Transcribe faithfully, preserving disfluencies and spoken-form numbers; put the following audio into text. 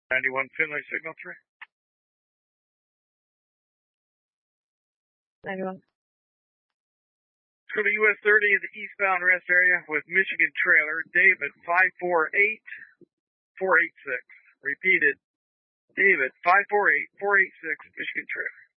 ninety-one Finley, signal three. ninety-one. Let's go to U S thirty in the eastbound rest area with Michigan trailer, David five four eight four eight six. Repeated, David five four eight four eight six, Michigan trailer.